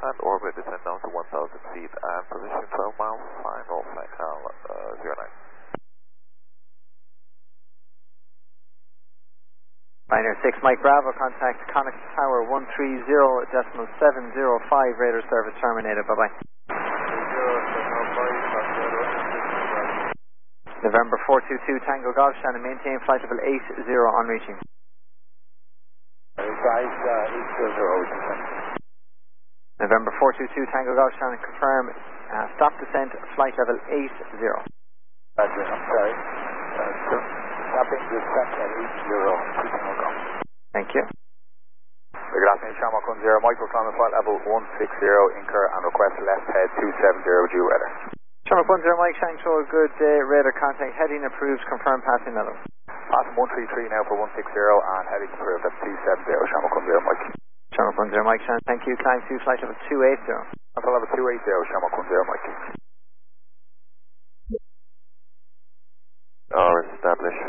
and orbit descend down to 1,000 feet and position 12 miles, final flight count 09. Liner 6 Mike Bravo, contact Connacht Tower 130.705, radar service terminated, bye bye. November 422 Tango Golf Shannon, maintain flight level 80 on reaching. November 422 Tango Golf Shannon, confirm stop descent, flight level 80. Roger, I'm sorry. Stopping descent at 80, Tango Golf. Thank you. Good afternoon, Shamrock 10, Michael climbing flight level 160, incur and request left head 270 due weather. Shamrock 10, Mike Shangshore, good day, radar contact, heading approved, confirm passing level. Passing 133 now for 160 and heading approved at 270, Shamrock 10, Mike. Shamrock 10, Mike Shan, thank you, climb to flight level 280. Flight level 280, Shamrock 10, Mike.